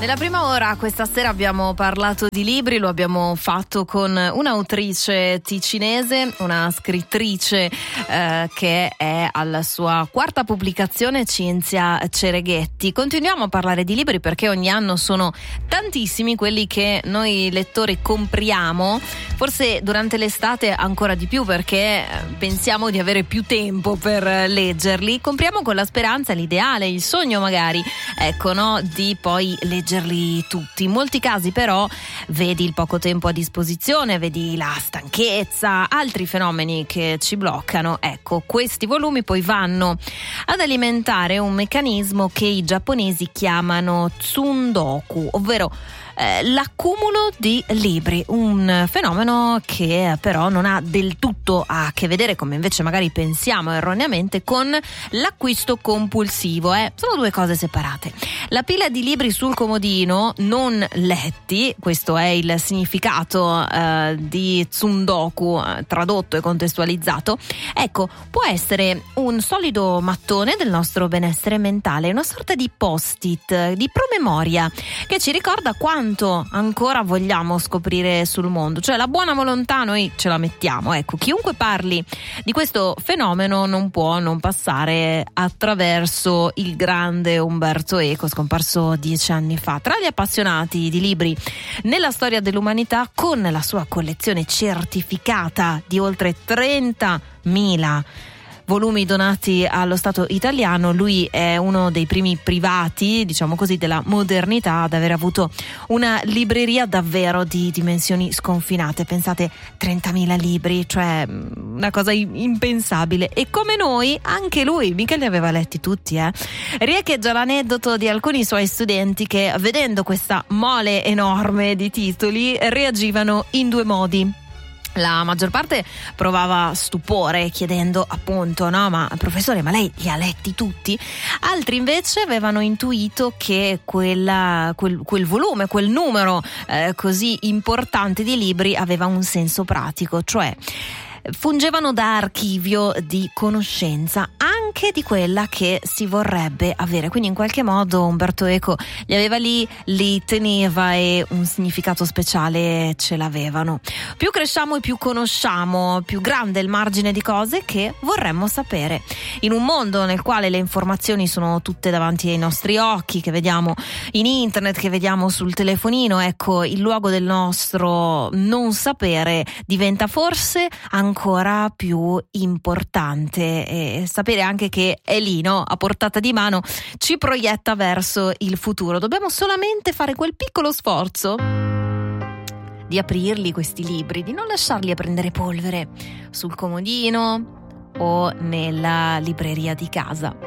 Nella prima ora questa sera abbiamo parlato di libri, lo abbiamo fatto con un'autrice ticinese, una scrittrice che è alla sua quarta pubblicazione, Cinzia Cereghetti. Continuiamo a parlare di libri perché ogni anno sono tantissimi quelli che noi lettori compriamo, forse durante l'estate ancora di più perché pensiamo di avere più tempo per leggerli. Compriamo con la speranza, l'ideale, il sogno magari, ecco, no, di poi leggerli tutti. In molti casi però vedi il poco tempo a disposizione, vedi la stanchezza, altri fenomeni che ci bloccano. Ecco, questi volumi poi vanno ad alimentare un meccanismo che i giapponesi chiamano tsundoku, ovvero l'accumulo di libri, un fenomeno che però non ha del tutto a che vedere, come invece magari pensiamo erroneamente, con l'acquisto compulsivo. Sono due cose separate. La pila di libri sul comodino non letti, questo è il significato di tsundoku tradotto e contestualizzato, ecco, può essere un solido mattone del nostro benessere mentale, una sorta di post-it, di promemoria che ci ricorda quanto ancora vogliamo scoprire sul mondo, cioè la buona volontà noi ce la mettiamo. Ecco, chiunque parli di questo fenomeno non può non passare attraverso il grande Umberto Eco, scomparso 10 anni fa. Tra gli appassionati di libri nella storia dell'umanità, con la sua collezione certificata di oltre 30.000 volumi donati allo Stato italiano, lui è uno dei primi privati, diciamo così, della modernità ad aver avuto una libreria davvero di dimensioni sconfinate. Pensate, 30.000 libri, cioè una cosa impensabile. E come noi, anche lui mica li aveva letti tutti. Riecheggia l'aneddoto di alcuni suoi studenti che, vedendo questa mole enorme di titoli, reagivano in due modi. La maggior parte provava stupore, chiedendo appunto: no, ma professore, ma lei li ha letti tutti? Altri invece avevano intuito che quel volume, quel numero così importante di libri aveva un senso pratico, cioè fungevano da archivio di conoscenza, anche di quella che si vorrebbe avere. Quindi in qualche modo Umberto Eco li aveva lì, li teneva, e un significato speciale ce l'avevano. Più cresciamo e più conosciamo, più grande è il margine di cose che vorremmo sapere. In un mondo nel quale le informazioni sono tutte davanti ai nostri occhi, che vediamo in internet, che vediamo sul telefonino, ecco, il luogo del nostro non sapere diventa forse ancora più importante, e sapere anche che è lì, no, a portata di mano, ci proietta verso il futuro. Dobbiamo solamente fare quel piccolo sforzo di aprirli, questi libri, di non lasciarli a prendere polvere sul comodino o nella libreria di casa.